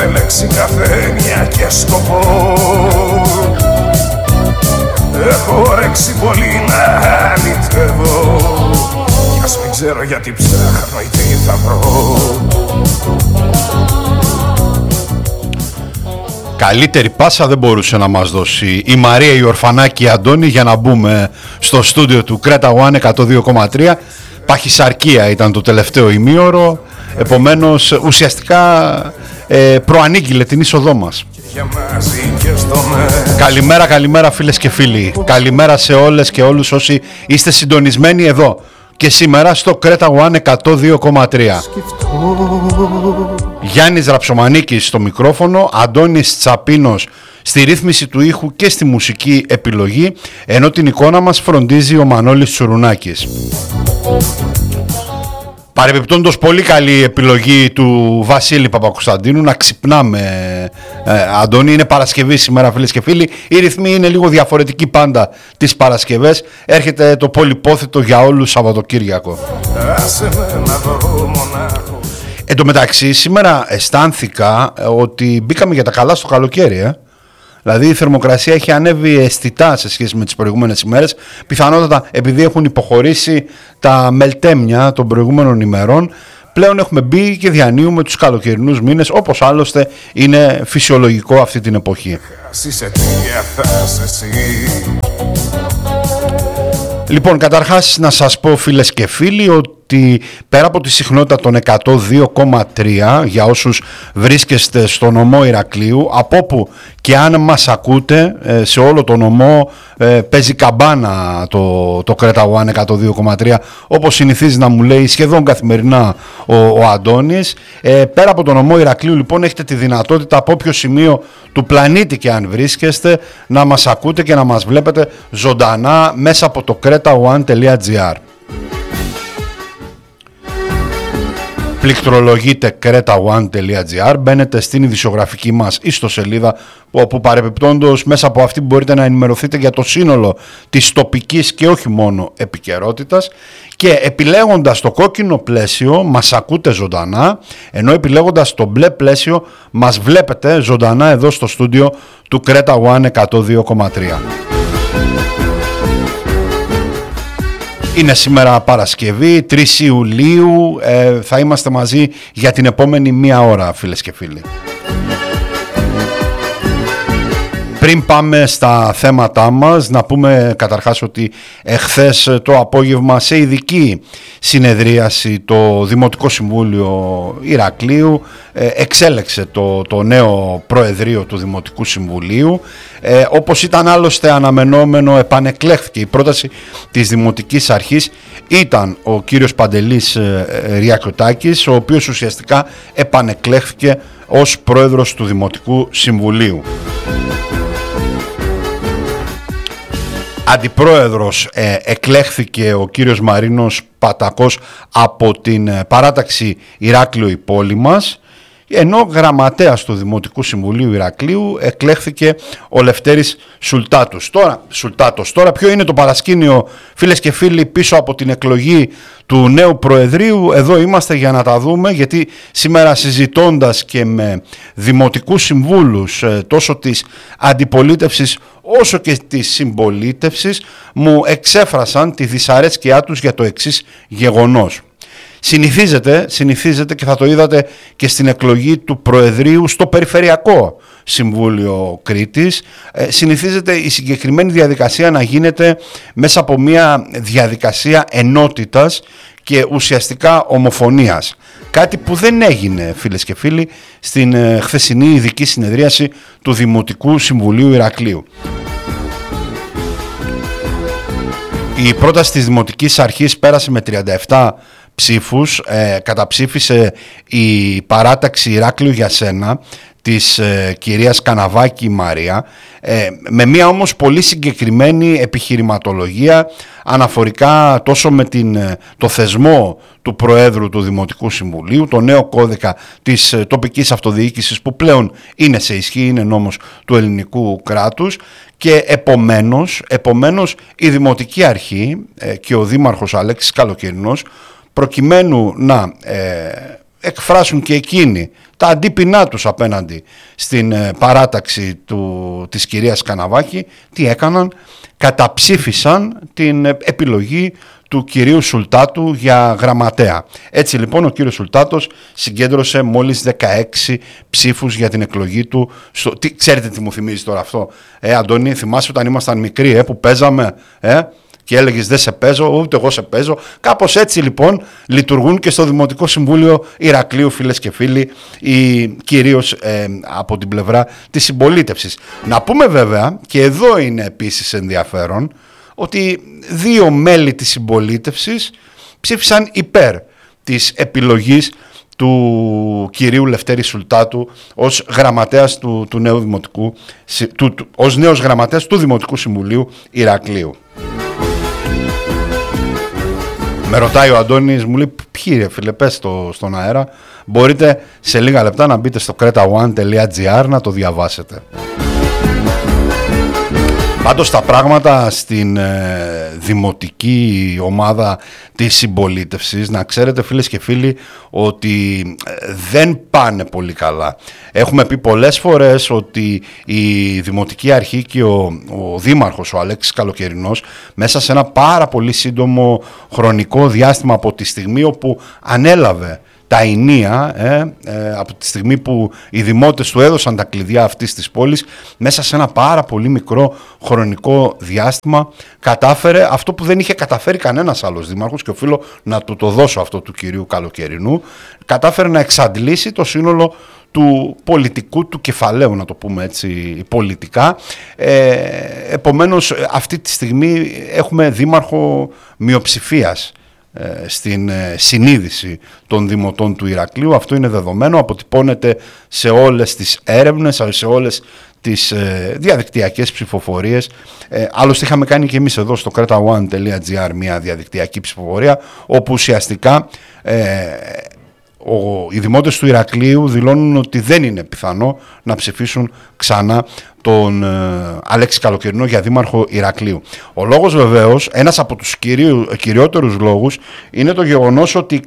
επέλεξη καθένια και σκοπό. Έχω όρεξη πολύ να αληθεύω κι ας μην ξέρω γιατί ψάχνω ή τι θα βρω. Καλύτερη πάσα δεν μπορούσε να μας δώσει η Μαρία η Ορφανάκη Αντώνη για να μπούμε στο στούντιο του Κρέτα One 102,3. Παχυσαρκία ήταν το τελευταίο ημίωρο, επομένως ουσιαστικά προανήγγειλε την είσοδό μας. Καλημέρα, καλημέρα φίλες και φίλοι. Καλημέρα σε όλες και όλους όσοι είστε συντονισμένοι εδώ και σήμερα στο Κρέτα One 102,3. Γιάννης Ραψομανίκης στο μικρόφωνο, Αντώνης Τσαπίνος στη ρύθμιση του ήχου και στη μουσική επιλογή, ενώ την εικόνα μας φροντίζει ο Μανώλης Τσουρουνάκης. Παρεμπιπτόντως πολύ καλή επιλογή του Βασίλη Παπακοσταντίνου να ξυπνάμε, Αντώνη. Είναι Παρασκευή σήμερα φίλες και φίλοι. Οι ρυθμοί είναι λίγο διαφορετικοί πάντα τις Παρασκευές. Έρχεται το πολυπόθητο για όλους Σαββατοκύριακο. Εν τω μεταξύ σήμερα αισθάνθηκα ότι μπήκαμε για τα καλά στο καλοκαίρι. Δηλαδή η θερμοκρασία έχει ανέβει αισθητά σε σχέση με τις προηγούμενες ημέρες. Πιθανότατα επειδή έχουν υποχωρήσει τα μελτέμια των προηγούμενων ημερών, πλέον έχουμε μπει και διανύουμε τους καλοκαιρινούς μήνες, όπως άλλωστε είναι φυσιολογικό αυτή την εποχή. Λοιπόν, καταρχάς να σας πω φίλες και φίλοι ότι πέρα από τη συχνότητα των 102,3 για όσους βρίσκεστε στο νομό Ηρακλείου, από όπου και αν μας ακούτε σε όλο το νομό παίζει καμπάνα το Κρέτα One 102,3, όπως συνηθίζει να μου λέει σχεδόν καθημερινά ο Αντώνης. Πέρα από το νομό Ηρακλείου λοιπόν έχετε τη δυνατότητα από όποιο σημείο του πλανήτη και αν βρίσκεστε να μας ακούτε και να μας βλέπετε ζωντανά μέσα από το cretaone.gr. Πληκτρολογείτε cretaone.gr, μπαίνετε στην ειδησιογραφική μας ιστοσελίδα, όπου παρεπιπτόντως μέσα από αυτή μπορείτε να ενημερωθείτε για το σύνολο της τοπικής και όχι μόνο επικαιρότητας, και επιλέγοντας το κόκκινο πλαίσιο μας ακούτε ζωντανά, ενώ επιλέγοντας το μπλε πλαίσιο μας βλέπετε ζωντανά εδώ στο στούντιο του Κρέτα One 102,3. Είναι σήμερα Παρασκευή, 3 Ιουλίου, θα είμαστε μαζί για την επόμενη μία ώρα φίλες και φίλοι. Πριν πάμε στα θέματά μας, να πούμε καταρχάς ότι εχθές το απόγευμα σε ειδική συνεδρίαση το Δημοτικό Συμβούλιο Ηρακλείου εξέλεξε το νέο Προεδρείο του Δημοτικού Συμβουλίου. Όπως ήταν άλλωστε αναμενόμενο, επανεκλέχθηκε η πρόταση της Δημοτικής Αρχής. Ήταν ο κύριος Παντελής Ριακιωτάκης, ο οποίος ουσιαστικά επανεκλέχθηκε ως Πρόεδρος του Δημοτικού Συμβουλίου. Αντιπρόεδρος εκλέχθηκε ο κύριος Μαρίνος Πατακός από την παράταξη Ηράκλειο η πόλη μας, ενώ γραμματέας του Δημοτικού Συμβουλίου Ηρακλείου εκλέχθηκε ο Λευτέρης Σουλτάτος. Τώρα ποιο είναι το παρασκήνιο φίλες και φίλοι πίσω από την εκλογή του νέου Προεδρείου? Εδώ είμαστε για να τα δούμε, γιατί σήμερα συζητώντας και με δημοτικούς συμβούλους τόσο της αντιπολίτευσης όσο και της συμπολίτευσης μου εξέφρασαν τη δυσαρέσκειά τους για το εξής γεγονός. Συνηθίζεται και θα το είδατε και στην εκλογή του Προεδρείου στο Περιφερειακό Συμβούλιο Κρήτης, συνηθίζεται η συγκεκριμένη διαδικασία να γίνεται μέσα από μια διαδικασία ενότητας και ουσιαστικά ομοφωνίας. Κάτι που δεν έγινε φίλες και φίλοι στην χθεσινή ειδική συνεδρίαση του Δημοτικού Συμβουλίου Ηρακλείου. Η πρόταση της Δημοτικής Αρχής πέρασε με 37 ψήφους, καταψήφισε η παράταξη Ηράκλειο για σένα της κυρίας Καναβάκη Μαρία, με μια όμως πολύ συγκεκριμένη επιχειρηματολογία αναφορικά τόσο με το θεσμό του Προέδρου του Δημοτικού Συμβουλίου, το νέο κώδικα της τοπικής αυτοδιοίκησης που πλέον είναι σε ισχύ, είναι νόμος του ελληνικού κράτους, και επομένως η Δημοτική Αρχή και ο Δήμαρχος Αλέξης Καλοκαιρινός, προκειμένου να εκφράσουν και εκείνοι τα αντίπεινά τους απέναντι στην παράταξη της κυρίας Καναβάκη, τι έκαναν? Καταψήφισαν την επιλογή του κυρίου Σουλτάτου για γραμματέα. Έτσι λοιπόν ο κύριος Σουλτάτος συγκέντρωσε μόλις 16 ψήφους για την εκλογή του. Ξέρετε τι μου θυμίζει τώρα αυτό? Αντώνη, θυμάσαι όταν ήμασταν μικροί που παίζαμε και έλεγες δεν σε παίζω, ούτε εγώ σε παίζω? Κάπως έτσι λοιπόν λειτουργούν και στο Δημοτικό Συμβούλιο Ηρακλείου, φίλες και φίλοι, κυρίως από την πλευρά της συμπολίτευσης. Να πούμε βέβαια, και εδώ είναι επίσης ενδιαφέρον, ότι 2 μέλη της συμπολίτευσης ψήφισαν υπέρ της επιλογής του κυρίου Λευτέρη Σουλτάτου ως γραμματέας του νέου δημοτικού, ως νέος γραμματέας του Δημοτικού Συμβουλίου Ηρακλείου. Με ρωτάει ο Αντώνης, μου λέει, ποιοι ρε φίλε, πες στον αέρα. Μπορείτε σε λίγα λεπτά να μπείτε στο cretaone.gr να το διαβάσετε. Πάντως τα πράγματα στην δημοτική ομάδα της συμπολίτευσης, να ξέρετε φίλες και φίλοι, ότι δεν πάνε πολύ καλά. Έχουμε πει πολλές φορές ότι η Δημοτική Αρχή και ο Δήμαρχος, ο Αλέξης Καλοκαιρινός, μέσα σε ένα πάρα πολύ σύντομο χρονικό διάστημα από τη στιγμή όπου ανέλαβε τα ενία, από τη στιγμή που οι δημότες του έδωσαν τα κλειδιά αυτής της πόλης, μέσα σε ένα πάρα πολύ μικρό χρονικό διάστημα κατάφερε αυτό που δεν είχε καταφέρει κανένας άλλος δήμαρχος, και οφείλω να του το δώσω αυτό του κυρίου Καλοκαιρινού, κατάφερε να εξαντλήσει το σύνολο του πολιτικού του κεφαλαίου, να το πούμε έτσι πολιτικά. Επομένως αυτή τη στιγμή έχουμε δήμαρχο μειοψηφίας στην συνείδηση των δημοτών του Ηρακλείου. Αυτό είναι δεδομένο, αποτυπώνεται σε όλες τις έρευνες, σε όλες τις διαδικτυακές ψηφοφορίες. Άλλωστε είχαμε κάνει και εμείς εδώ στο cretaone.gr μια διαδικτυακή ψηφοφορία, όπου ουσιαστικά οι δημότες του Ηρακλείου δηλώνουν ότι δεν είναι πιθανό να ψηφίσουν ξανά τον Αλέξη Καλοκαιρινό για δήμαρχο Ηρακλείου. Ο λόγος βεβαίως, ένας από τους κυριότερους λόγους, είναι το γεγονός ότι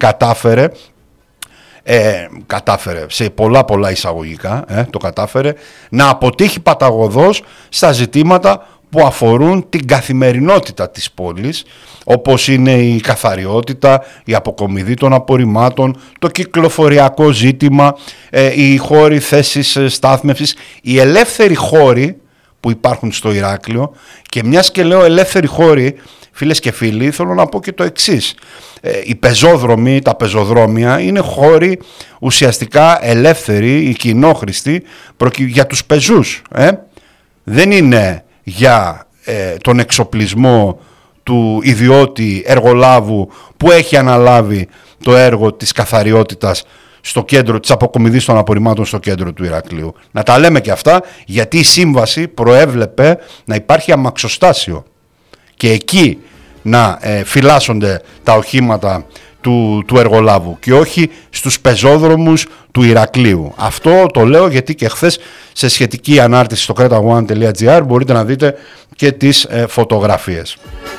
κατάφερε σε πολλά εισαγωγικά, το κατάφερε να αποτύχει παταγωδώς στα ζητήματα που αφορούν την καθημερινότητα της πόλης, όπως είναι η καθαριότητα, η αποκομιδή των απορριμμάτων, το κυκλοφοριακό ζήτημα, οι χώροι θέσεις στάθμευσης, οι ελεύθεροι χώροι που υπάρχουν στο Ηράκλειο. Και μιας και λέω ελεύθεροι χώροι, φίλες και φίλοι, θέλω να πω και το εξής. Οι πεζόδρομοι, τα πεζοδρόμια είναι χώροι ουσιαστικά ελεύθεροι, οι κοινόχρηστοι για τους πεζούς. Δεν είναι για τον εξοπλισμό του ιδιώτη εργολάβου που έχει αναλάβει το έργο της καθαριότητας στο κέντρο της αποκομιδής των απορριμμάτων στο κέντρο του Ηρακλείου. Να τα λέμε και αυτά, γιατί η σύμβαση προέβλεπε να υπάρχει αμαξοστάσιο και εκεί να φυλάσσονται τα οχήματα του εργολάβου και όχι στους πεζόδρομους του Ηρακλείου. Αυτό το λέω γιατί και χθες σε σχετική ανάρτηση στο cretaone.gr μπορείτε να δείτε και τις φωτογραφίες.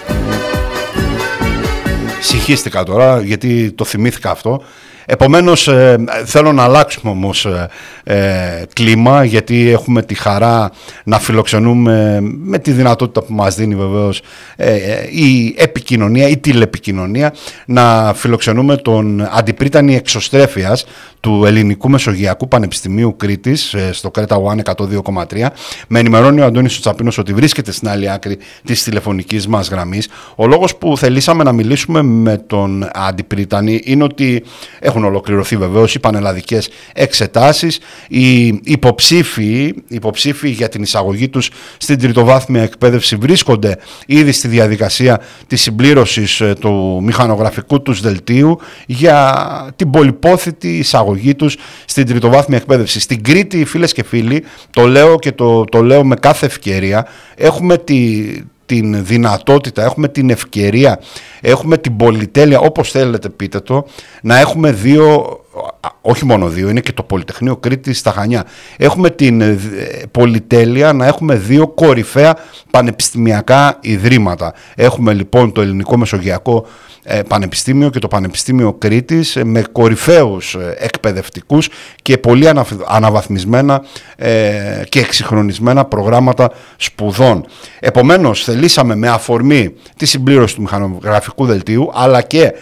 Συγχύστηκα τώρα γιατί το θυμήθηκα αυτό. Επομένως θέλω να αλλάξουμε όμως κλίμα, γιατί έχουμε τη χαρά να φιλοξενούμε, με τη δυνατότητα που μας δίνει βεβαίως η επικοινωνία, η τηλεπικοινωνία, να φιλοξενούμε τον αντιπρίτανη εξωστρέφειας του Ελληνικού Μεσογειακού Πανεπιστημίου Κρήτης στο Cretaone 102,3. Με ενημερώνει ο Αντώνης Τσαπίνος ότι βρίσκεται στην άλλη άκρη της τηλεφωνικής μας γραμμής. Ο λόγος που θελήσαμε να μιλήσουμε με τον αντιπρίτανη είναι ότι έχουν ολοκληρωθεί βεβαίως οι πανελλαδικές εξετάσεις. Οι υποψήφοι για την εισαγωγή τους στην τριτοβάθμια εκπαίδευση βρίσκονται ήδη στη διαδικασία της συμπλήρωσης του μηχανογραφικού τους δελτίου για την πολυπόθητη εισαγωγή τους στην τριτοβάθμια εκπαίδευση. Στην Κρήτη, φίλες και φίλοι, το λέω και το λέω με κάθε ευκαιρία, έχουμε την δυνατότητα, έχουμε την ευκαιρία, έχουμε την πολυτέλεια, όπως θέλετε πείτε το, να έχουμε δύο όχι μόνο δύο, είναι και το Πολυτεχνείο Κρήτης στα Χανιά. Έχουμε την πολυτέλεια να έχουμε δύο κορυφαία πανεπιστημιακά ιδρύματα. Έχουμε λοιπόν το Ελληνικό Μεσογειακό Πανεπιστήμιο και το Πανεπιστήμιο Κρήτης με κορυφαίους εκπαιδευτικούς και πολύ αναβαθμισμένα και εξυγχρονισμένα προγράμματα σπουδών. Επομένως, θελήσαμε με αφορμή τη συμπλήρωση του μηχανογραφικού δελτίου αλλά και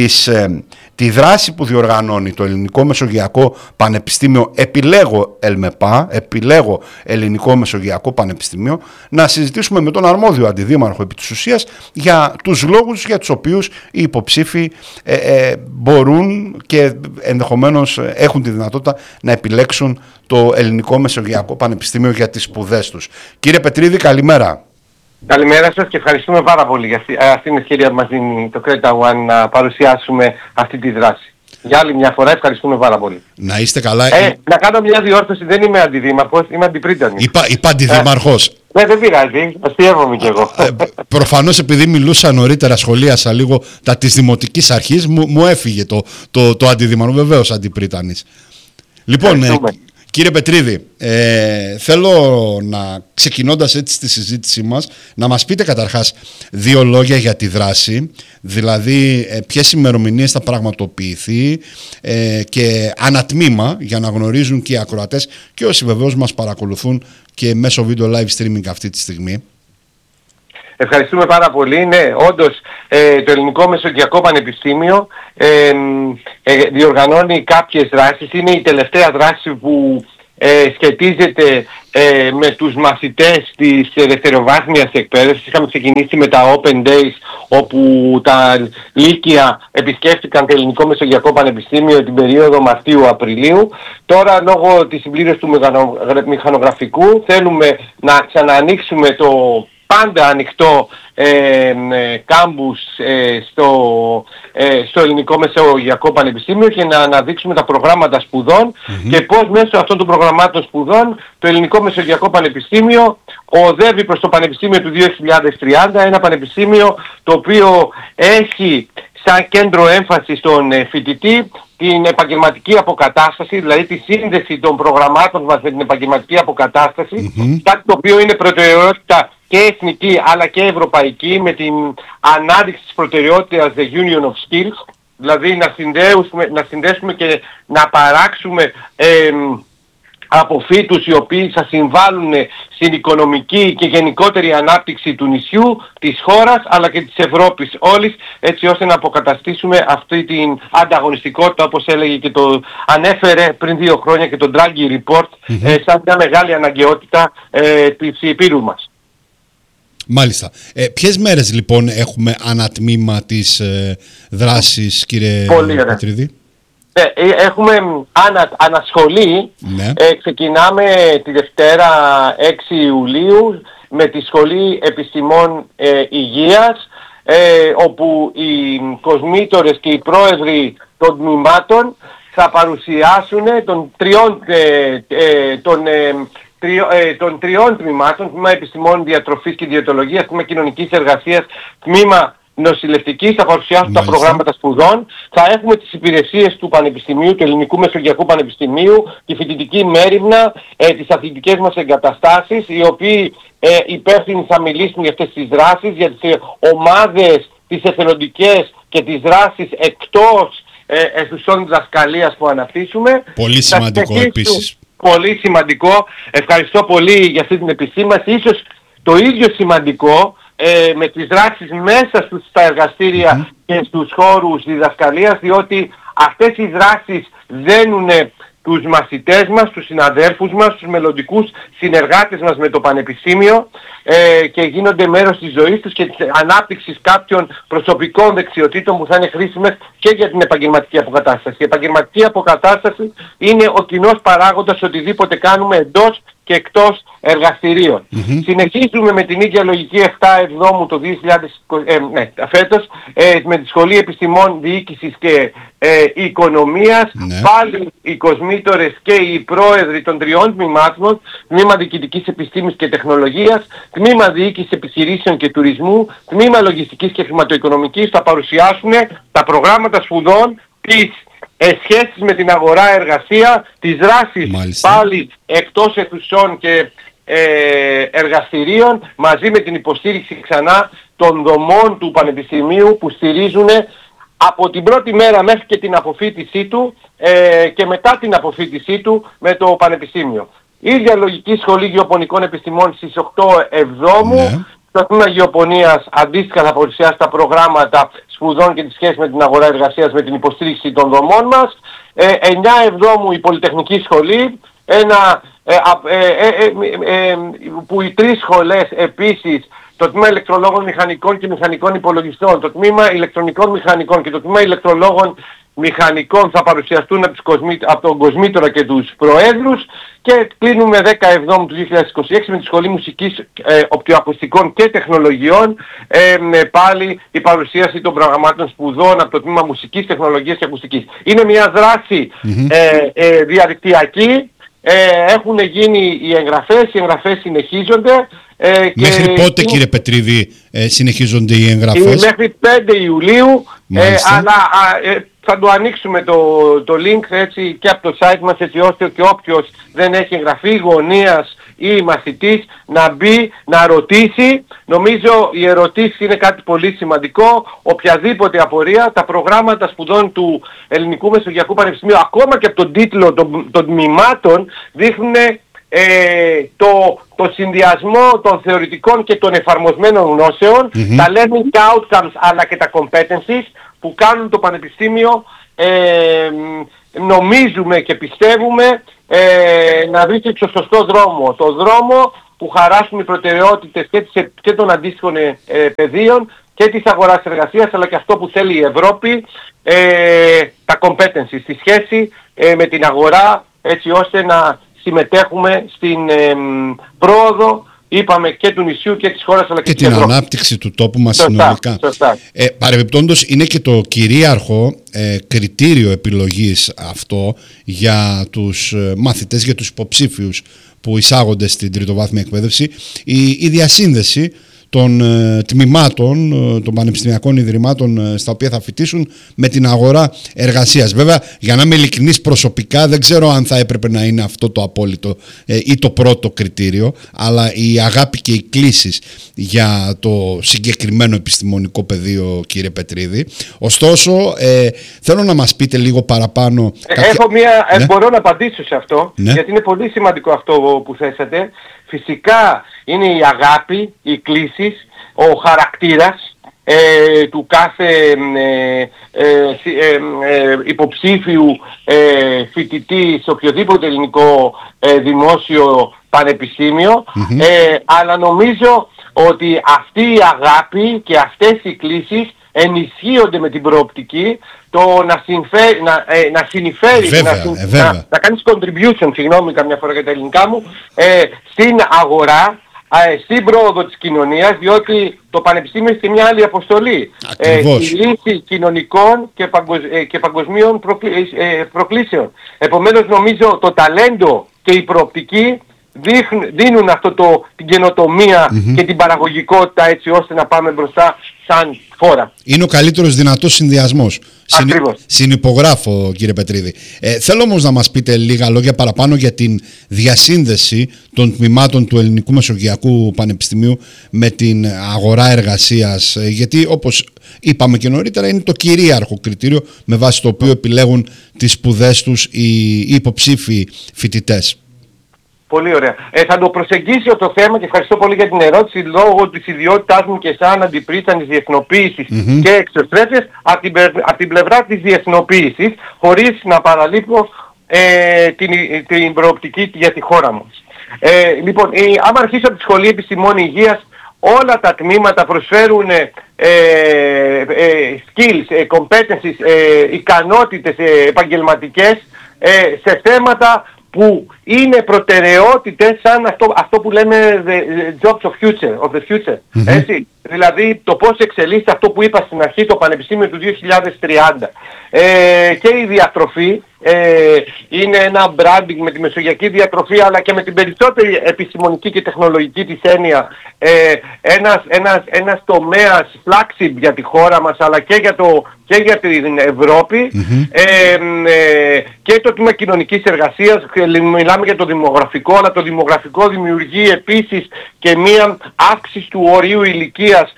τη δράση που διοργανώνει το Ελληνικό Μεσογειακό Πανεπιστήμιο, επιλέγω ΕΛΜΕΠΑ, επιλέγω Ελληνικό Μεσογειακό Πανεπιστήμιο, να συζητήσουμε με τον αρμόδιο αντιδήμαρχο επί της ουσίας για τους λόγους για τους οποίους οι υποψήφοι μπορούν και ενδεχομένως έχουν τη δυνατότητα να επιλέξουν το Ελληνικό Μεσογειακό Πανεπιστήμιο για τις σπουδές τους. Κύριε Πετρίδη, καλημέρα. Καλημέρα σας και ευχαριστούμε πάρα πολύ για αυτή την ευκαιρία που μας δίνει το Creta One να παρουσιάσουμε αυτή τη δράση. Για άλλη μια φορά ευχαριστούμε πάρα πολύ. Να είστε καλά. Να κάνω μια διόρθωση, δεν είμαι αντιδήμαρχος, είμαι αντιπρίτανης. Είπα αντιδήμαρχος. Ναι, δεν πειράζει, αστείευομαι κι εγώ. Προφανώς επειδή μιλούσα νωρίτερα, σχολίασα λίγο τα της Δημοτικής Αρχής, μου έφυγε το αντιδήμαρχο, βεβαίως αντιπρίτανης. Λοιπόν, κύριε Πετρίδη, θέλω ξεκινώντας έτσι τη συζήτησή μας, να μας πείτε καταρχάς δύο λόγια για τη δράση, δηλαδή ποιες ημερομηνίες θα πραγματοποιηθεί και ανατμήμα, για να γνωρίζουν και οι ακροατές και όσοι βεβαίως μας παρακολουθούν και μέσω βίντεο live streaming αυτή τη στιγμή. Ευχαριστούμε πάρα πολύ. Ναι, όντως το Ελληνικό Μεσογειακό Πανεπιστήμιο διοργανώνει κάποιες δράσεις. Είναι η τελευταία δράση που σχετίζεται με τους μαθητές της δευτεροβάθμιας εκπαίδευσης. Είχαμε ξεκινήσει με τα Open Days, όπου τα λύκεια επισκέφτηκαν το Ελληνικό Μεσογειακό Πανεπιστήμιο την περίοδο Μαρτίου-Απριλίου. Τώρα, λόγω της συμπλήρωσης του μηχανογραφικού, θέλουμε να ξαναανοίξουμε το πάντα ανοιχτό κάμπους στο Ελληνικό Μεσογειακό Πανεπιστήμιο και να αναδείξουμε τα προγράμματα σπουδών και πώς μέσω αυτών των προγραμμάτων σπουδών το Ελληνικό Μεσογειακό Πανεπιστήμιο οδεύει προς το Πανεπιστήμιο του 2030, ένα πανεπιστήμιο το οποίο έχει σαν κέντρο έμφαση στον φοιτητή την επαγγελματική αποκατάσταση, δηλαδή τη σύνδεση των προγραμμάτων μας με την επαγγελματική αποκατάσταση, κάτι το οποίο είναι προτεραιότητα και εθνική αλλά και ευρωπαϊκή, με την ανάδειξη της προτεραιότητας The Union of Skills, δηλαδή να συνδέσουμε και να παράξουμε αποφύτους οι οποίοι θα συμβάλλουν στην οικονομική και γενικότερη ανάπτυξη του νησιού, της χώρας αλλά και της Ευρώπης όλης, έτσι ώστε να αποκαταστήσουμε αυτή την ανταγωνιστικότητα, όπως έλεγε και το ανέφερε πριν 2 χρόνια και το Draghi Report, σαν μια μεγάλη αναγκαιότητα της υπήρου μας. Μάλιστα. Ποιες μέρες λοιπόν έχουμε ανατμήμα της δράσης, κύριε Πετρίδη? Έχουμε ανασχολή. Ναι. Ξεκινάμε τη Δευτέρα 6 Ιουλίου με τη Σχολή Επιστημών Υγείας, όπου οι κοσμήτορες και οι πρόεδροι των τμήματων θα παρουσιάσουν των τριών τμήματων, τμήμα Επιστημών Διατροφής και Διαιτολογίας, τμήμα Κοινωνικής Εργασίας, τμήμα Νοσηλευτικής, θα παρουσιάσουν τα προγράμματα σπουδών. Θα έχουμε τις υπηρεσίες του Πανεπιστημίου, του Ελληνικού Μεσογειακού Πανεπιστημίου, τη φοιτητική μέριμνα, τις αθλητικές μας εγκαταστάσεις, οι οποίοι υπεύθυνοι θα μιλήσουν για αυτές τις δράσεις, για τις ομάδες, τις εθελοντικές και τις δράσεις εκτός αιθουσών διδασκαλίας που αναπτύσσουμε. Πολύ σημαντικό επίσης. Πολύ σημαντικό. Ευχαριστώ πολύ για αυτή την επισήμανση. Ίσως το ίδιο σημαντικό με τις δράσεις μέσα στα εργαστήρια και στους χώρους διδασκαλίας, διότι αυτές οι δράσεις δένουν τους μαθητές μας, τους συναδέλφους μας, τους μελλοντικούς συνεργάτες μας με το Πανεπιστήμιο και γίνονται μέρος της ζωής τους και της ανάπτυξης κάποιων προσωπικών δεξιοτήτων που θα είναι χρήσιμες και για την επαγγελματική αποκατάσταση. Η επαγγελματική αποκατάσταση είναι ο κοινός παράγοντας οτιδήποτε κάνουμε εντός και εκτός εργαστηρίων. Συνεχίζουμε με την ίδια λογική 7 Εβδόμου το 2020, φέτος, με τη Σχολή Επιστημών Διοίκησης και Οικονομίας. Πάλι οι κοσμήτορες και οι πρόεδροι των 3 τμήματων, τμήμα Διοικητικής Επιστήμης και Τεχνολογίας, τμήμα Διοίκησης Επιχειρήσεων και Τουρισμού, τμήμα Λογιστικής και Χρηματοοικονομικής, θα παρουσιάσουν τα προγράμματα σπουδών, τις σχέσεις με την αγορά εργασία, τις δράσεις πάλι εκτός αιθουσών και εργαστηρίων, μαζί με την υποστήριξη ξανά των δομών του Πανεπιστημίου που στηρίζουν από την πρώτη μέρα μέχρι και την αποφοίτησή του και μετά την αποφοίτησή του με το Πανεπιστήμιο. Η ίδια Λογική Σχολή Γεωπονικών Επιστημών στις 8 Εβδόμου, το τμήμα Γεωπονίας αντίστοιχα θα παρουσιάσει τα προγράμματα σπουδών και τη σχέση με την αγορά εργασίας με την υποστήριξη των δομών μας. 9 Εβδόμου η Πολυτεχνική Σχολή, που οι τρεις σχολές επίσης, το τμήμα ηλεκτρολόγων μηχανικών και μηχανικών υπολογιστών, το τμήμα ηλεκτρονικών μηχανικών και το τμήμα ηλεκτρολόγων μηχανικών θα παρουσιαστούν από τον Κοσμήτωρα και τους προέδρους, και κλείνουμε 10 Εβδόμου του 2026 με τη Σχολή Μουσικής, Οπτικοακουστικών και Τεχνολογιών, πάλι η παρουσίαση των προγραμμάτων σπουδών από το τμήμα Μουσικής, Τεχνολογίας και Ακουστικής. Είναι μια δράση διαδικτυακή, έχουν γίνει οι εγγραφές συνεχίζονται. Μέχρι πότε, κύριε Πετρίδη, συνεχίζονται οι εγγραφές? Μέχρι 5 Ιουλίου, αλλά θα το ανοίξουμε το link έτσι και από το site μας, έτσι ώστε και όποιος δεν έχει εγγραφεί, γωνίας ή μαθητής, να μπει, να ρωτήσει. Νομίζω οι ερωτήσεις είναι κάτι πολύ σημαντικό. Οποιαδήποτε απορία, τα προγράμματα σπουδών του Ελληνικού Μεσογειακού Πανεπιστημίου, ακόμα και από τον τίτλο των τμήματων, δείχνουν το συνδυασμό των θεωρητικών και των εφαρμοσμένων γνώσεων, τα learning outcomes αλλά και τα competencies που κάνουν το Πανεπιστήμιο, νομίζουμε και πιστεύουμε, να βρίσκεται στο σωστό δρόμο. Το δρόμο που χαράσουν οι προτεραιότητες και των αντίστοιχων πεδίων και της αγοράς εργασίας, αλλά και αυτό που θέλει η Ευρώπη, τα competencies, στη σχέση με την αγορά, έτσι ώστε να συμμετέχουμε στην πρόοδο, είπαμε, και του νησιού και της χώρας, αλλά και την ανάπτυξη του τόπου μας συνολικά. Παρεμπιπτόντως, είναι και το κυρίαρχο κριτήριο επιλογής αυτό για τους μαθητές, για τους υποψήφιους που εισάγονται στην τριτοβάθμια εκπαίδευση, η διασύνδεση των τμήματων, των πανεπιστημιακών ιδρυμάτων στα οποία θα φοιτήσουν με την αγορά εργασίας. Βέβαια, για να είμαι ειλικρινής, προσωπικά δεν ξέρω αν θα έπρεπε να είναι αυτό το απόλυτο ή το πρώτο κριτήριο, αλλά η αγάπη και οι κλήσεις για το συγκεκριμένο επιστημονικό πεδίο, κύριε Πετρίδη. Ωστόσο, θέλω να μας πείτε λίγο παραπάνω. Μπορώ να απαντήσω σε αυτό, γιατί είναι πολύ σημαντικό αυτό που θέσατε. Φυσικά είναι η αγάπη, οι κλήσεις, ο χαρακτήρας του κάθε υποψήφιου φοιτητή σε οποιοδήποτε ελληνικό δημόσιο πανεπιστήμιο, αλλά νομίζω ότι αυτή η αγάπη και αυτές οι κλήσεις ενισχύονται με την προοπτική το να συνειφέρει, να κάνεις contribution, συγγνώμη καμιά φορά για τα ελληνικά μου, στην αγορά, στην πρόοδο της κοινωνίας, διότι το Πανεπιστήμιο έχει μια άλλη αποστολή. Η λύση κοινωνικών και παγκοσμίων προκλήσεων. Επομένως νομίζω το ταλέντο και η προοπτική δίνουν την καινοτομία και την παραγωγικότητα, έτσι ώστε να πάμε μπροστά σαν χώρα. Είναι ο καλύτερος δυνατός συνδυασμός. Συνυπογράφω, κύριε Πετρίδη. Θέλω όμως να μας πείτε λίγα λόγια παραπάνω για την διασύνδεση των τμήματων του Ελληνικού Μεσογειακού Πανεπιστημίου με την αγορά εργασίας, γιατί όπως είπαμε και νωρίτερα είναι το κυρίαρχο κριτήριο με βάση το οποίο επιλέγουν τις σπουδές τους οι υποψήφοι φοιτητές. Πολύ ωραία. Θα το προσεγγίσω το θέμα, και ευχαριστώ πολύ για την ερώτηση, λόγω της ιδιότητάς μου και σαν αντιπρίτανης διεθνοποίησης και εξωστρέφειας, από την πλευρά της διεθνοποίησης, χωρίς να παραλείπω την προοπτική για τη χώρα μου. Λοιπόν, άμα αρχίσω από τη Σχολή Επιστημών Υγείας, όλα τα τμήματα προσφέρουν skills, competencies, ικανότητες επαγγελματικές σε θέματα που είναι προτεραιότητες, σαν αυτό που λέμε the jobs of the future, έτσι. Δηλαδή το πώς εξελίσσεται αυτό που είπα στην αρχή, το Πανεπιστήμιο του 2030. Και η διατροφή είναι ένα branding με τη μεσογειακή διατροφή, αλλά και με την περισσότερη επιστημονική και τεχνολογική της έννοια, ένας τομέας flagship για τη χώρα μας, αλλά και για την Ευρώπη. Και το τμήμα κοινωνικής εργασίας, μιλάμε για το δημογραφικό, αλλά το δημογραφικό δημιουργεί επίσης και μία αύξηση του ορίου ηλικίας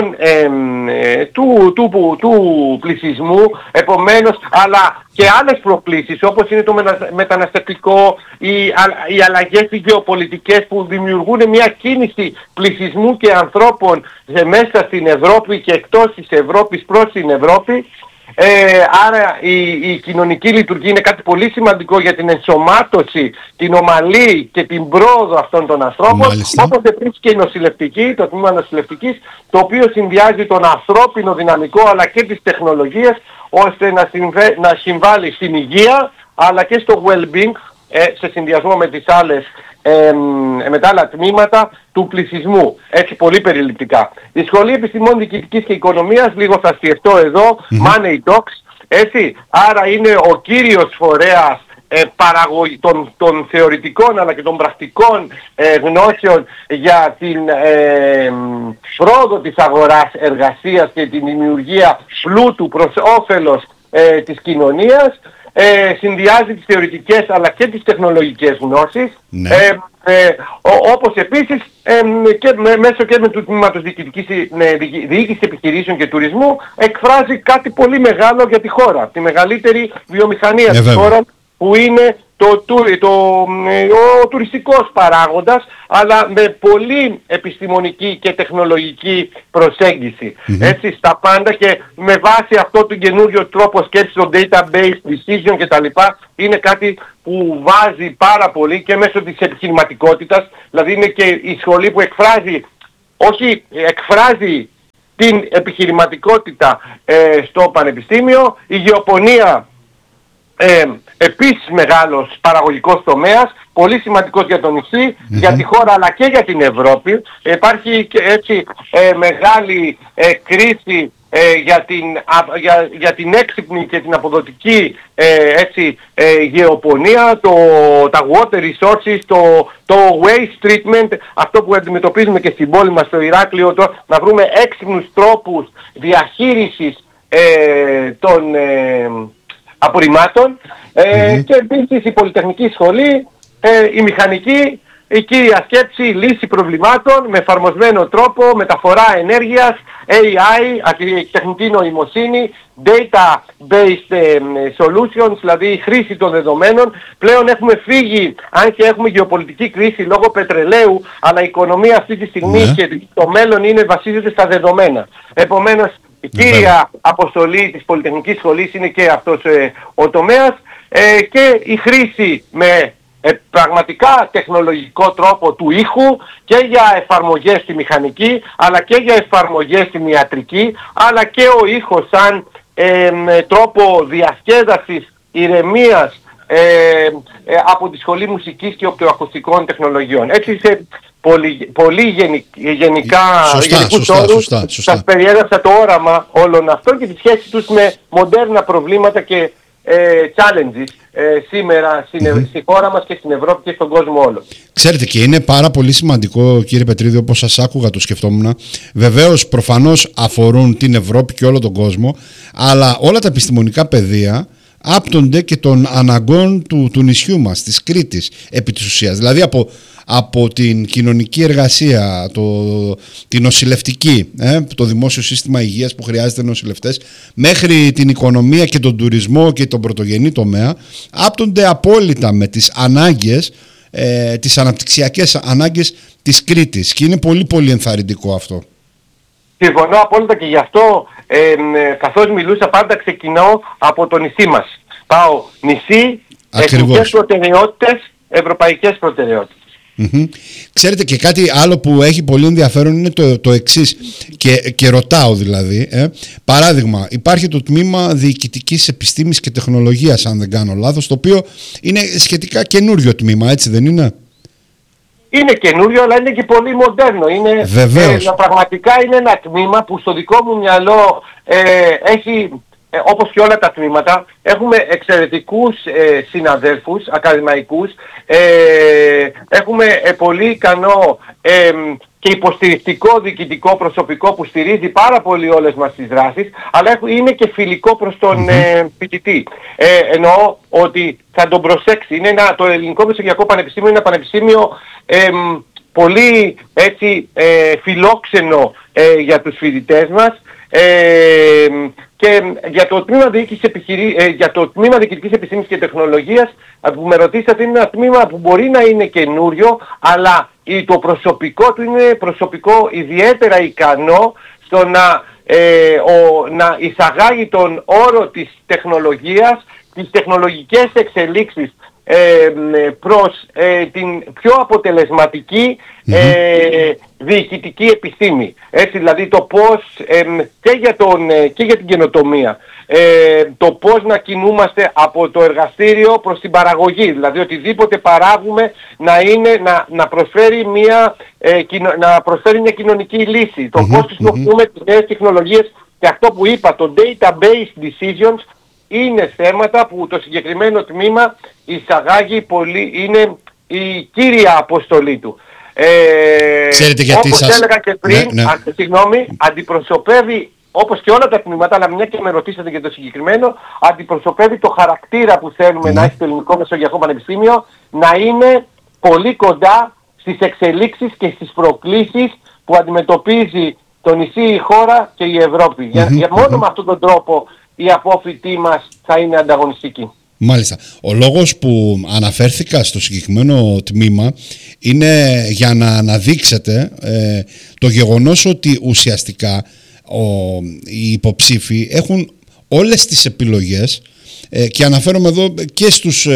του πληθυσμού, επομένως, αλλά και άλλες προκλήσεις όπως είναι το μεταναστευτικό, οι αλλαγές γεωπολιτικές που δημιουργούν μια κίνηση πληθυσμού και ανθρώπων μέσα στην Ευρώπη και εκτός της Ευρώπης προς την Ευρώπη. Άρα η κοινωνική λειτουργία είναι κάτι πολύ σημαντικό για την ενσωμάτωση, την ομαλή και την πρόοδο αυτών των ανθρώπων. Μάλιστα. Όπως επίσης και η νοσηλευτική, το τμήμα νοσηλευτικής, το οποίο συνδυάζει τον ανθρώπινο δυναμικό αλλά και τις τεχνολογίες, ώστε να συμβάλλει στην υγεία αλλά και στο well-being, σε συνδυασμό με τις άλλες με τα άλλα τμήματα του πληθυσμού. Έτσι πολύ περιληπτικά. Η Σχολή Επιστημών Διοικητικής και Οικονομίας, λίγο θα σκεφτώ εδώ, Money Talks, έτσι. Άρα είναι ο κύριος φορέας των θεωρητικών αλλά και των πρακτικών γνώσεων για την πρόοδο της αγοράς εργασίας και την δημιουργία πλούτου προς όφελος της κοινωνίας. Συνδυάζει τις θεωρητικές αλλά και τις τεχνολογικές γνώσεις, όπως επίσης και μέσω και με του τμήματος διοίκησης επιχειρήσεων και τουρισμού εκφράζει κάτι πολύ μεγάλο για τη χώρα, τη μεγαλύτερη βιομηχανία της χώρας, που είναι ο τουριστικός παράγοντας, αλλά με πολύ επιστημονική και τεχνολογική προσέγγιση. Έτσι, στα πάντα, και με βάση αυτό τον καινούριο τρόπο σκέψης, το database, decision κτλ. Είναι κάτι που βάζει πάρα πολύ και μέσω της επιχειρηματικότητας. Δηλαδή είναι και η σχολή που εκφράζει την επιχειρηματικότητα στο πανεπιστήμιο. Η γεωπονία, επίσης μεγάλος παραγωγικός τομέας, πολύ σημαντικός για το νησί, για τη χώρα αλλά και για την Ευρώπη. Υπάρχει και έτσι μεγάλη κρίση για την έξυπνη και την αποδοτική γεωπονία, τα water resources, το waste treatment, αυτό που αντιμετωπίζουμε και στην πόλη μας στο Ηράκλειο, να βρούμε έξυπνους τρόπους διαχείρισης των απορριμμάτων, και επίσης η Πολυτεχνική Σχολή, η μηχανική, η κύρια σκέψη, λύση προβλημάτων με εφαρμοσμένο τρόπο, μεταφορά ενέργειας, AI, τεχνητή νοημοσύνη, data-based solutions, δηλαδή η χρήση των δεδομένων. Πλέον έχουμε φύγει, αν και έχουμε γεωπολιτική κρίση λόγω πετρελαίου, αλλά η οικονομία αυτή τη στιγμή και το μέλλον βασίζεται στα δεδομένα. Επομένως, η κύρια αποστολή της Πολυτεχνικής Σχολής είναι και αυτός ο τομέας, και η χρήση με πραγματικά τεχνολογικό τρόπο του ήχου και για εφαρμογές στη μηχανική, αλλά και για εφαρμογές στην ιατρική, αλλά και ο ήχος σαν τρόπο διασκέδασης, ηρεμίας, από τη Σχολή Μουσικής και Οπτοακουστικών Τεχνολογιών. Έτσι, σε πολύ γενικά γενικούς όρους σας περιέγραψα το όραμα όλων αυτών και τη σχέση τους με μοντέρνα προβλήματα και challenges σήμερα στη χώρα μας και στην Ευρώπη και στον κόσμο όλο. Ξέρετε, και είναι πάρα πολύ σημαντικό, κύριε Πετρίδη, όπως σας άκουγα το σκεφτόμουν. Βεβαίως, προφανώς αφορούν την Ευρώπη και όλο τον κόσμο, αλλά όλα τα επιστημονικά πεδία άπτονται και των αναγκών του νησιού μας, της Κρήτης, επί της ουσίας. Δηλαδή από την κοινωνική εργασία, την νοσηλευτική, το δημόσιο σύστημα υγείας που χρειάζεται νοσηλευτές, μέχρι την οικονομία και τον τουρισμό και τον πρωτογενή τομέα, άπτονται απόλυτα με τις ανάγκες, τις αναπτυξιακές ανάγκες της Κρήτης, και είναι πολύ πολύ ενθαρρυντικό αυτό. Συμφωνώ απόλυτα, και γι' αυτό καθώς μιλούσα πάντα ξεκινάω από το νησί μας. Πάω νησί, εθνικές προτεραιότητες, ευρωπαϊκές προτεραιότητες. Ξέρετε, και κάτι άλλο που έχει πολύ ενδιαφέρον είναι το εξής, και ρωτάω δηλαδή, παράδειγμα, υπάρχει το τμήμα Διοικητικής Επιστήμης και Τεχνολογίας, αν δεν κάνω λάθος, το οποίο είναι σχετικά καινούριο τμήμα, έτσι δεν είναι? είναι καινούριο, αλλά είναι και πολύ μοντέρνο. Είναι, πραγματικά είναι ένα τμήμα που στο δικό μου μυαλό έχει, όπως και όλα τα τμήματα, έχουμε εξαιρετικούς συναδέλφους, ακαδημαϊκούς, έχουμε πολύ ικανό και υποστηρικτικό διοικητικό προσωπικό που στηρίζει πάρα πολύ όλες μας τις δράσεις, αλλά είναι και φιλικό προς τον φοιτητή. Εννοώ ότι θα τον προσέξει. Το Ελληνικό Μεσογειακό Πανεπιστήμιο είναι ένα πανεπιστήμιο πολύ έτσι, φιλόξενο για τους φοιτητές μας, και για το τμήμα Διοικητικής Επιστήμης και Τεχνολογίας που με ρωτήσατε, είναι ένα τμήμα που μπορεί να είναι καινούριο, αλλά το προσωπικό του είναι προσωπικό ιδιαίτερα ικανό στο να εισαγάγει τον όρο της τεχνολογίας, τις τεχνολογικές εξελίξεις προς την πιο αποτελεσματική διοικητική επιστήμη. Έτσι, δηλαδή το πώς και για την καινοτομία, το πώς να κινούμαστε από το εργαστήριο προς την παραγωγή, δηλαδή οτιδήποτε παράγουμε να προσφέρει μια κοινωνική λύση, το πώς χρησιμοποιούμε τις νέες τεχνολογίες, και αυτό που είπα, το data-based decisions, είναι θέματα που το συγκεκριμένο τμήμα εισαγάγει πολύ, είναι η κύρια αποστολή του. Ξέρετε γιατί όπως έλεγα και πριν, αντιπροσωπεύει, όπως και όλα τα τμήματα, αλλά μια και με ρωτήσατε για το συγκεκριμένο, αντιπροσωπεύει το χαρακτήρα που θέλουμε να έχει το Ελληνικό Μεσογειακό Πανεπιστήμιο, να είναι πολύ κοντά στις εξελίξεις και στις προκλήσεις που αντιμετωπίζει το νησί, η χώρα και η Ευρώπη. Για μόνο με αυτόν τον τρόπο οι απόφοιτοί μας θα είναι ανταγωνιστικοί. Μάλιστα. Ο λόγος που αναφέρθηκα στο συγκεκριμένο τμήμα είναι για να αναδείξετε το γεγονός ότι ουσιαστικά οι υποψήφοι έχουν όλες τις επιλογές, και αναφέρομαι εδώ και στους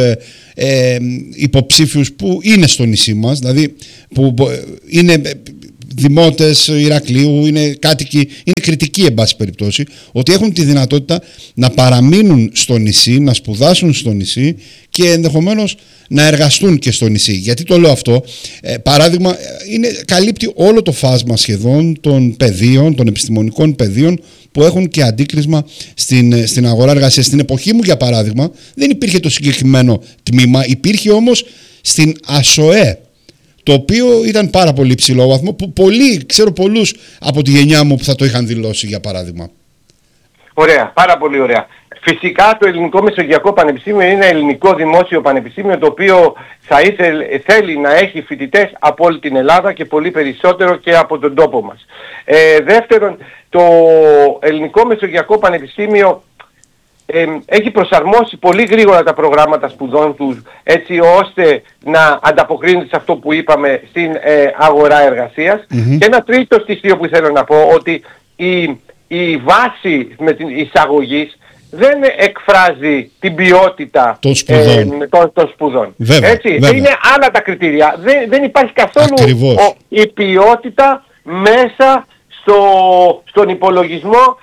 υποψήφιους που είναι στο νησί μας, δηλαδή που είναι δημότες Ηρακλείου, είναι κάτοικοι, είναι κριτικοί εν πάση περιπτώσει, ότι έχουν τη δυνατότητα να παραμείνουν στο νησί, να σπουδάσουν στο νησί και ενδεχομένως να εργαστούν και στο νησί. Γιατί το λέω αυτό? Παράδειγμα, καλύπτει όλο το φάσμα σχεδόν των πεδίων, των επιστημονικών πεδίων που έχουν και αντίκρισμα στην αγορά εργασίας. Στην εποχή μου, για παράδειγμα, δεν υπήρχε το συγκεκριμένο τμήμα, υπήρχε όμως στην ΑΣΟΕ, το οποίο ήταν πάρα πολύ υψηλό βαθμό, που ξέρω πολλούς από τη γενιά μου που θα το είχαν δηλώσει, για παράδειγμα. Ωραία, πάρα πολύ ωραία. Φυσικά το Ελληνικό Μεσογειακό Πανεπιστήμιο είναι ένα ελληνικό δημόσιο πανεπιστήμιο, το οποίο θέλει να έχει φοιτητές από όλη την Ελλάδα και πολύ περισσότερο και από τον τόπο μας. Δεύτερον, το Ελληνικό Μεσογειακό Πανεπιστήμιο έχει προσαρμόσει πολύ γρήγορα τα προγράμματα σπουδών του, έτσι ώστε να ανταποκρίνεται σε αυτό που είπαμε στην αγορά εργασίας. Και ένα τρίτο στοιχείο που θέλω να πω, ότι η βάση με την εισαγωγή δεν εκφράζει την ποιότητα των σπουδών. Έτσι, είναι άλλα τα κριτήρια. Δεν υπάρχει καθόλου η ποιότητα μέσα στον υπολογισμό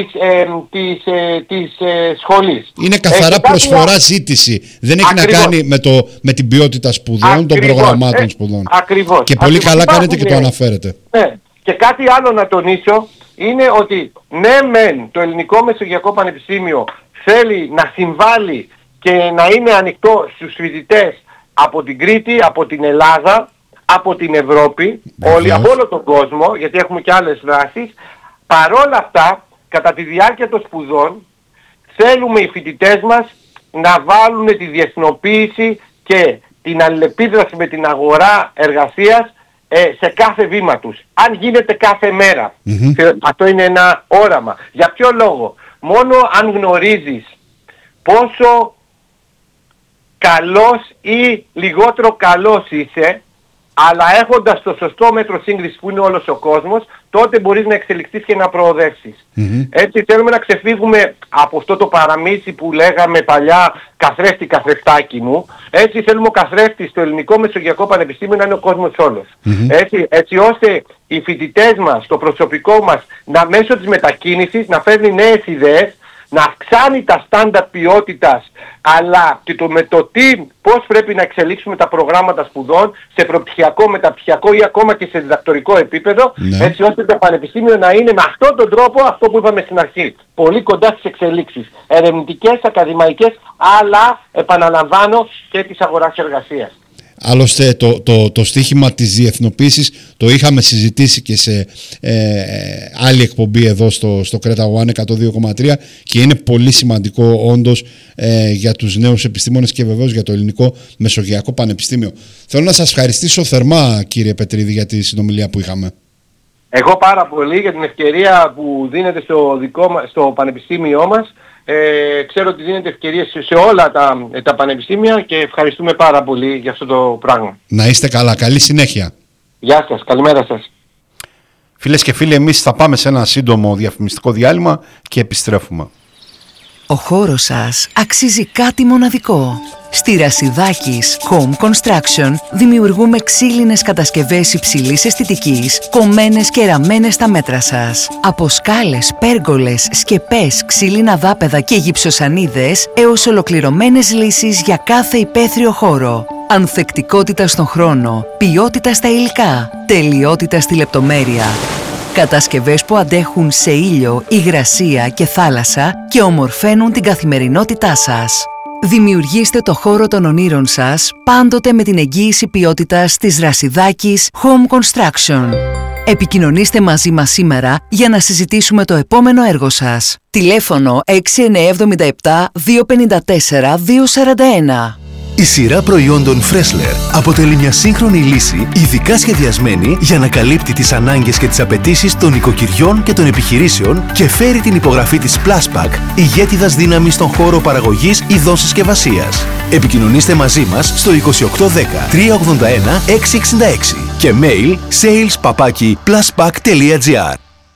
της σχολής. Είναι καθαρά προσφορά ζήτηση. Δεν έχει να κάνει με την ποιότητα σπουδών, των προγραμμάτων σπουδών. Ακριβώς. Και πολύ καλά κάνετε και το αναφέρετε. Ναι. Και κάτι άλλο να τονίσω είναι ότι ναι μεν το Ελληνικό Μεσογειακό Πανεπιστήμιο θέλει να συμβάλλει και να είναι ανοιχτό στους φοιτητές από την Κρήτη, από την Ελλάδα, από την Ευρώπη, από όλο τον κόσμο, γιατί έχουμε και άλλες δράσεις. Παρόλα αυτά, κατά τη διάρκεια των σπουδών, θέλουμε οι φοιτητές μας να βάλουν τη διεθνοποίηση και την αλληλεπίδραση με την αγορά εργασίας σε κάθε βήμα τους. Αν γίνεται κάθε μέρα. Αυτό είναι ένα όραμα. Για ποιο λόγο? Μόνο αν γνωρίζεις πόσο καλός ή λιγότερο καλός είσαι, αλλά έχοντας το σωστό μέτρο σύγκρισης που είναι όλος ο κόσμος, τότε μπορείς να εξελιχθείς και να προοδεύσεις. Έτσι θέλουμε να ξεφύγουμε από αυτό το παραμύθι που λέγαμε παλιά, καθρέφτη καθρεφτάκι μου. Έτσι θέλουμε ο καθρέφτης στο Ελληνικό Μεσογειακό Πανεπιστήμιο να είναι ο κόσμος όλος. Έτσι ώστε οι φοιτητές μας, το προσωπικό μας, μέσω της μετακίνησης να φέρνει νέες ιδέες, να αυξάνει τα στάνταρ ποιότητας, αλλά και πώς πρέπει να εξελίξουμε τα προγράμματα σπουδών σε προπτυχιακό, μεταπτυχιακό ή ακόμα και σε διδακτορικό επίπεδο, έτσι ώστε το πανεπιστήμιο να είναι με αυτόν τον τρόπο, αυτό που είπαμε στην αρχή, πολύ κοντά στις εξελίξεις, ερευνητικές, ακαδημαϊκές, αλλά επαναλαμβάνω και της αγοράς εργασίας. Άλλωστε το στίχημα της διεθνοποίησης το είχαμε συζητήσει και σε άλλη εκπομπή εδώ στο Κρέτα One 102,3 και είναι πολύ σημαντικό όντως για τους νέους επιστήμονες και βεβαίως για το Ελληνικό Μεσογειακό Πανεπιστήμιο. Θέλω να σας ευχαριστήσω θερμά, κύριε Πετρίδη, για τη συνομιλία που είχαμε. Εγώ πάρα πολύ για την ευκαιρία που δίνετε στο πανεπιστήμιό μας. Ξέρω ότι δίνετε ευκαιρίες σε όλα τα πανεπιστήμια και ευχαριστούμε πάρα πολύ για αυτό το πράγμα. Να είστε καλά. Καλή συνέχεια. Γεια σας. Καλημέρα σας. Φίλες και φίλοι, εμείς θα πάμε σε ένα σύντομο διαφημιστικό διάλειμμα και επιστρέφουμε. Ο χώρος σας αξίζει κάτι μοναδικό. Στη Ρασιδάκης Home Construction δημιουργούμε ξύλινες κατασκευές υψηλής αισθητικής, κομμένες και ραμμένες στα μέτρα σας. Από σκάλες, πέργολες, σκεπές, ξύλινα δάπεδα και γυψοσανίδες έως ολοκληρωμένες λύσεις για κάθε υπαίθριο χώρο. Ανθεκτικότητα στον χρόνο, ποιότητα στα υλικά, τελειότητα στη λεπτομέρεια. Κατασκευές που αντέχουν σε ήλιο, υγρασία και θάλασσα και ομορφαίνουν την καθημερινότητά σας. Δημιουργήστε το χώρο των ονείρων σας πάντοτε με την εγγύηση ποιότητας της Ρασιδάκης Home Construction. Επικοινωνήστε μαζί μας σήμερα για να συζητήσουμε το επόμενο έργο σας. Τηλέφωνο 6977 254 241. Η σειρά προϊόντων Freshler αποτελεί μια σύγχρονη λύση ειδικά σχεδιασμένη για να καλύπτει τις ανάγκες και τις απαιτήσεις των οικοκυριών και των επιχειρήσεων και φέρει την υπογραφή της Pluspack, ηγέτιδας δύναμης στον χώρο παραγωγής ειδών συσκευασίας. Επικοινωνήστε μαζί μας στο 2810 381 666 και mail sales@pluspack.gr.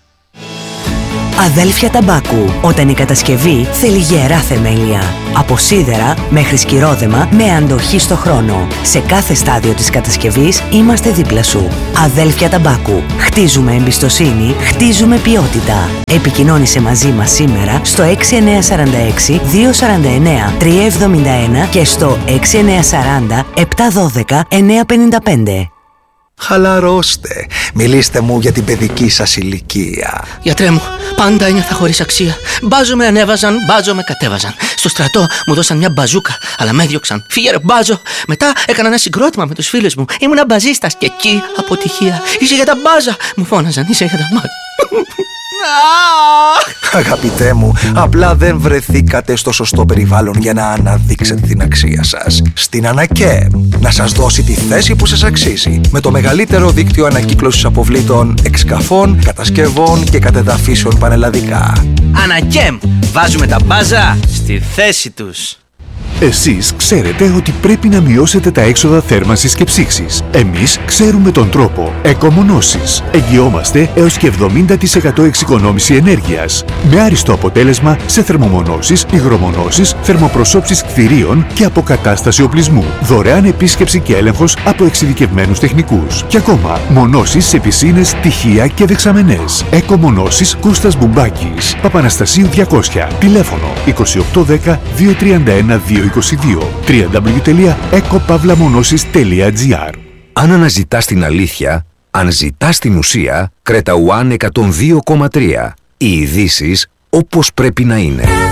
Αδέλφια Ταμπάκου, όταν η κατασκευή θέλει γερά θεμέλια. Από σίδερα μέχρι σκυρόδεμα με αντοχή στο χρόνο. Σε κάθε στάδιο της κατασκευής είμαστε δίπλα σου. Αδέλφια Ταμπάκου. Χτίζουμε εμπιστοσύνη, χτίζουμε ποιότητα. Επικοινώνησε μαζί μας σήμερα στο 6946 249 371 και στο 6940 712 955. Χαλαρώστε. Μιλήστε μου για την παιδική σας ηλικία. Γιατρέ μου, πάντα ένιωθα χωρίς αξία. Μπάζο με ανέβαζαν, μπάζο με κατέβαζαν. Στο στρατό μου δώσαν μια μπαζούκα, αλλά με έδιωξαν. Φύγε ρε μπάζο. Μετά έκανα ένα συγκρότημα με τους φίλους μου. Ήμουνα μπαζίστας και εκεί αποτυχία. Είσαι για τα μπάζα. Μου φώναζαν, είσαι για τα μπάζα. Αγαπητέ μου, απλά δεν βρεθήκατε στο σωστό περιβάλλον για να αναδείξετε την αξία σας. Στην Ανακέμ, να σας δώσει τη θέση που σας αξίζει, με το μεγαλύτερο δίκτυο ανακύκλωσης αποβλήτων, εξκαφών, κατασκευών και κατεδαφίσεων πανελλαδικά. Ανακέμ, βάζουμε τα μπάζα στη θέση τους. Εσείς ξέρετε ότι πρέπει να μειώσετε τα έξοδα θέρμανσης και ψήξης. Εμείς ξέρουμε τον τρόπο. Εκομονώσεις. Εγγυόμαστε έως και 70% εξοικονόμηση ενέργειας. Με άριστο αποτέλεσμα σε θερμομονώσεις, υγρομονώσεις, θερμοπροσώψεις κτηρίων και αποκατάσταση οπλισμού. Δωρεάν επίσκεψη και έλεγχος από εξειδικευμένους τεχνικούς. Και ακόμα, μονώσεις σε πισίνες, τυχεία και δεξαμενές. Εκομονώσεις Κώστας Μπουμπάκης. Παπαναστασίου 200. Τηλέφωνο 2810 231 222. www.ecopavlamonosis.gr. Αν αναζητάς την αλήθεια, αν ζητάς την ουσία, Κρέτα One 102,3. Οι ειδήσεις όπως πρέπει να είναι.